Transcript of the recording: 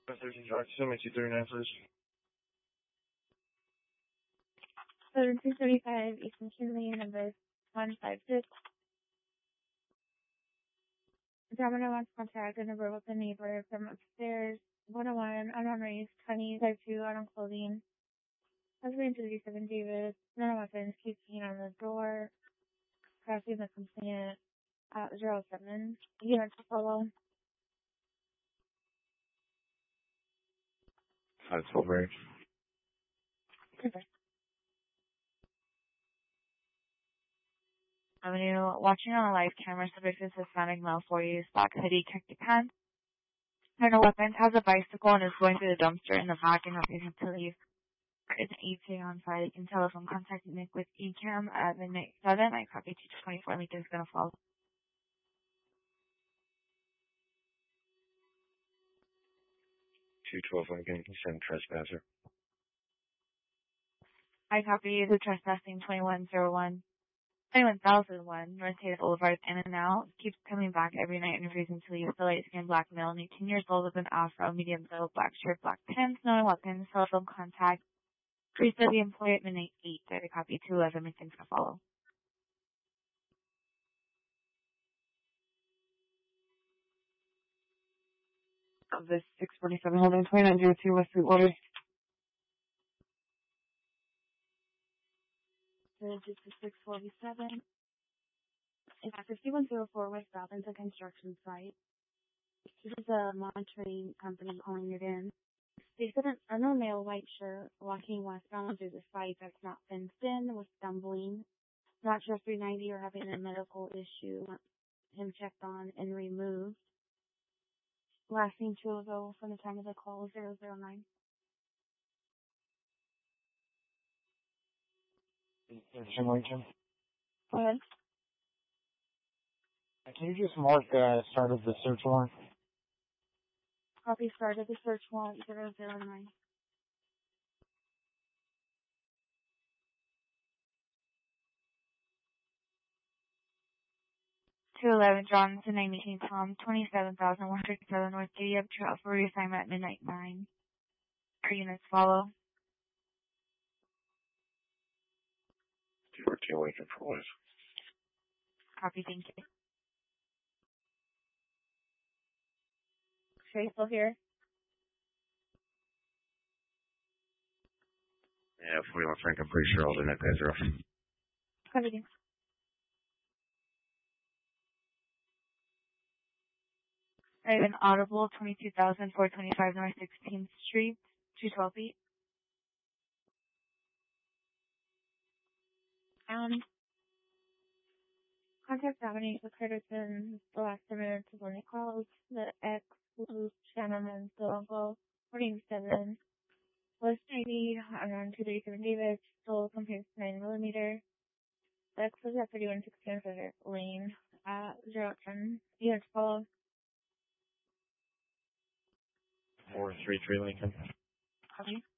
13 Drive, Summit 239, please. 235 Eastern Kinley, number 156. Domino wants contact a number with a neighbor from upstairs. 101, unarmed race, 20, type 2, unarmed clothing. Husband 37 Davis, no weapons, keep keying on the door. Crossing the complainant at 07. Units to follow. 512 range. Okay. Avenue, watching on a live camera, subject is Hispanic male 40s, black hoodie, khaki pants. No weapons, has a bicycle and is going through the dumpster in the back and refusing to leave. There is an ETA on site. You can telephone contact Nick with ECAM at midnight 7. I copy 224. Lincoln's going to follow. 212 Lincoln, send trespasser. I copy the trespassing 2101 North Taylor Boulevard, in and out. Keeps coming back every night and refusing to leave. The light-skinned black male, 18 years old, with an afro, medium build, black shirt, black pants, no weapons, telephone contact. Teresa, the employee at midnight 8. I copy 211. Everything's going to follow. Of this 647 holding 2902 West Sweetwater. This is 647. It's at 5104 West Robbins, a construction site. This is a monitoring company calling it in. They said an unknown male, white shirt, walking westbound through the site that's not fenced in, was stumbling, not sure 390 or having a medical issue. Want him checked on and removed. Last seen 2 ago from the time of the call, 009. Lincoln. Go ahead. Can you just mark start of the search warrant? Copy start of the search warrant, 009. Johnson, 19 Tom, 27,107 North Gideon Trail for reassignment at midnight 9. Our units follow. 14 Lincoln for West. Copy, thank you. Sherry still here? Yeah, 41 Frank, I'm pretty sure all the net guys are off. Copy, thanks. I have an audible 22,425 North 16th Street, 212 feet. Contact Dominique Crittenden, the last 10 minutes of when he calls. The ex-loose gentleman, the uncle, 47. Was ID around 237 Davis, stole compares to 9mm. The ex was at 3116 Center Lane at 010. Units follow. 433 Lincoln. Copy.